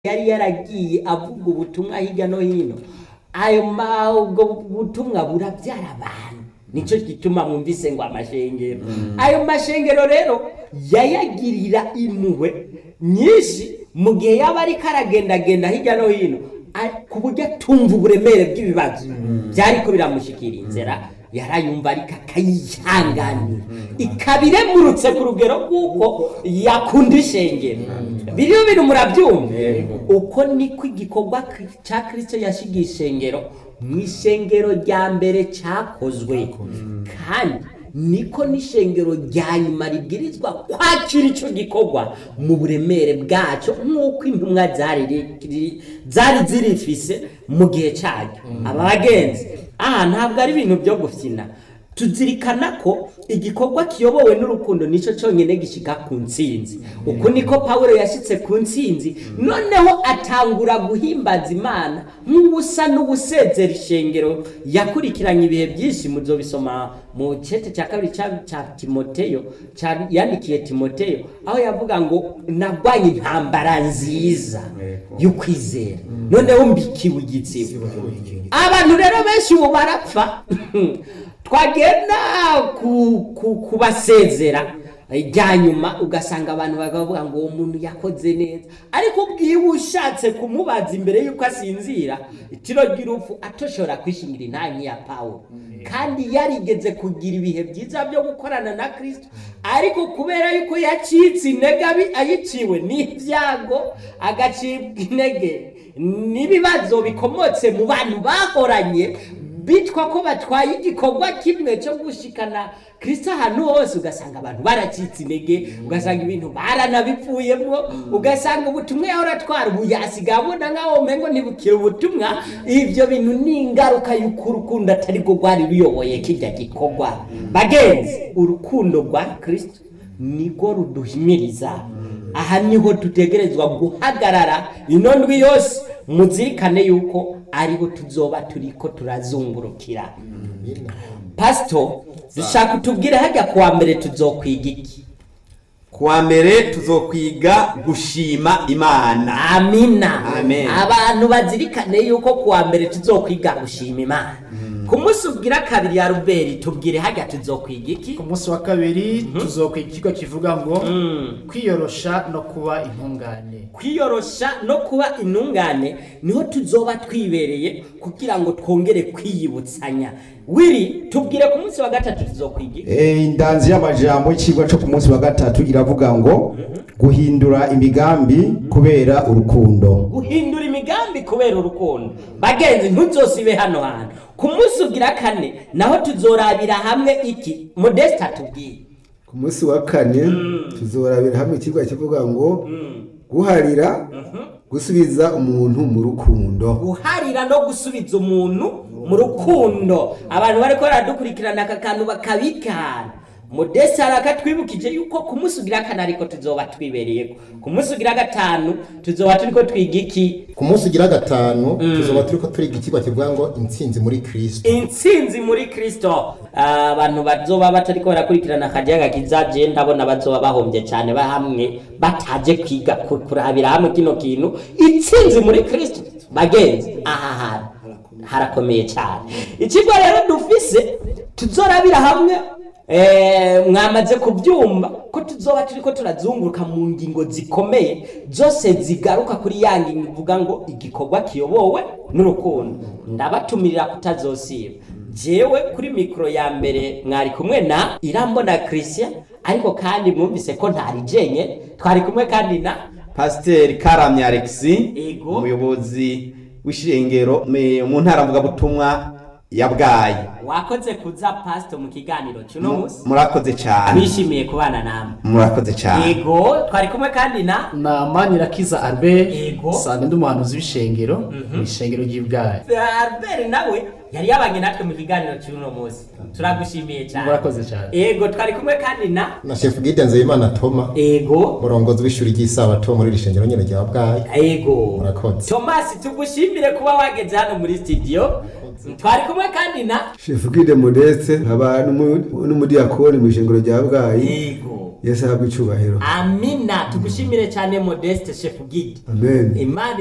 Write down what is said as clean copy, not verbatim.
yari yaragiye avuga ubutumwa hirya no hino, ubwo butumwa burabyara abantu. Nico gituma mwumvise ngo amashengero. Ayo mashengero rero yayagirira impuhwe nyinshi mu gihe yaba ariko aragendagenda hirya no hino, ku buryo atumva uburemere bw'ibibazo byariko biramushikira inzira, yarayumva ariko akayihanganira, ikabiremurutse ku rugero rw'uko yakunda ishengero. Biriyo bintu murabyumva. Uko niko igikorwa ca Kristo yashigiye ishengero mu ishengero rya mbere cyakozwe, kandi niko n'ishengero rya nyuma ribwirizwa kwakira ico gikorwa mu buremere bwaco nk'uko intumwa zari zirifise mu gihe cyaryo. Aba bagenzi, ntabwo ari ibintu byo gufyina. Tuzirikana ko igikorwa kiyobowe n'urukundo nico cyonyine gishika ku ntsinzi. Uko niko Pawulo yashitse ku ntsinzi, noneho atangura guhimbaza Imana nk'ubusa n'ubusezera ishengero yakurikiranye ibihe byinshi. Muzobisoma mu cete cya kabiri cya Timoteyo, yandikiye Timoteyo, aho yavuga ngo nagwanye intambara nziza y'ukwizera, noneho mbikiwe igitsibo. Abantu rero benshi ubu barapfa twagenda kubasezera rya nyuma, ugasanga abantu bakavuga ngo uwo muntu yakoze neza, ariko ubwiwe ushatse kumubaza imbere yuko asinzira itiro ry'urupfu atoshobora kwishingira intanyi ya Pawulo, kandi yarigeze kugira ibihe byiza byo gukorana na Kristo, ariko kubera yuko yacitse intege ayiciwe n'ibyago, agacibwa intege n'ibibazo bikomotse mu bantu bahoranye bitwa ko batwaye igikorwa kimwe cyo gushikana Kristo ahantu hose, ugasanga abantu baracitse intege, ugasanga ibintu baranabipfuyemo, ugasanga ubutumwa yahora atwara ubu yasigaye abona nk'aho umengo ntibukire ubutumwa. Ibyo bintu ni ingaruka y'uko urukundo atari rwo rwari ruyoboye kijya gikorwa. Bagenzi, urukundo rwa Kristo nirwo ruduhimiriza. Aha niho dutegerezwa guhagarara ino ndwi yose, muzirikane yuko ariho tuzoba turiko turazungurukira. Pastor, dushaka utubwire hajya kuwa mbere tuzokwiga iki? Kuwa mbere tuzokwiga gushima Imana. Amina. Amen. Abantu bazirikane yuko kuwa mbere tuzokwiga gushima Imana. Ku munsi ubwira kabiri ya Ruberi tubwire hajya tuzokwiga iki? Ku munsi wa kabiri tuzokwiga ikigo kivuga ngo kwiyorosha no kuba intungane. Kwiyorosha no kuba intungane niho tuzoba twibereye kugira ngo twongere kwiyibutsanya. Wiri, tubwire ku munsi wa gatatu tuzokwiga. Indanzi y'amajambo y'ikigwa cyo ku munsi wa gatatu iravuga ngo guhindura imigambi kubera urukundo. Guhindura imigambi kubera urukundo. Bagenzi, ntuzosibe hano hantu. Ku munsi ugira kane naho tuzorabira hamwe iki? Modesta tubwire. Ku munsi wa kane tuzorabira hamwe ikigwa kivuga ngo guharira gusubiza umuntu mu rukundo. Guharira no gusubiza umuntu mu rukundo. Abantu bariko baradukurikirana aka kantu bakabikana. Modesta arakatwibukije yuko ku munsi ugira kane ariko tuzoba twibereyeko. Ku munsi ugira gatanu tuzoba turiko twiga iki? Ku munsi ugira gatanu tuzoba turiko turiga ikigwa kivuga ngo intsinzi muri Kristo. Intsinzi muri Kristo. Abantu bazoba batariko barakurikirana akajaga kizaje, ndabona bazoba bahombye cyane bahamwe bataje kwiga kurabira hamwe kino kintu intsinzi muri Kristo. Bagenzi, aha harakomeye cyane. Ikigwa rero dufise tuzorabira hamwe, mwamaze kubyumva ko tuzoba turiko turazunguruka mu ngingo zikomeye zose zigaruka kuri ya ngingo ivuga ngo igikorwa kiyobowe n'urukundo. Ndabatumirira kutazosiba. Jewe kuri mikro ya mbere mwari kumwe na Irambona Christian, ariko kandi mwumvise ko ntari jenye, twari kumwe kandi na Pasteur Karamya Alexis, Ego, umuyobozi w'ishengero mu ntara mvuga butumwa ya Bwayi. Wakoze kuza Pastor mu kiganiro cy'uno munsi. Murakoze cyane. Bishimiye kubana namwe. Murakoze cyane. Ego, twari kumwe kandi na Manirakiza Albert, Ego, sanga ndi umuhanuzi w'ishengero, ishengero ry'Ibwayi. Albert nawe yari yabanye natwe mu kiganiro cy'uno munsi. Turagushimiye cyane. Murakoze cyane. Ego, twari kumwe kandi na Chef Guide Nzeyimana Thomas. Ego, murongozi w'ishuri ry'isabato muri ishengero nyene rya Bwayi. Ego. Murakoze. Thomas, tugushimire kuba wageze hano muri studio. Twari kumwe kandi na Chef Guide Modeste, abantu n'umudiyakoni mu ishengero rya Bwayi. Ego. yesu ahabwe icubahiro amina tugushimire cyane Modeste Chef Guide amen Imana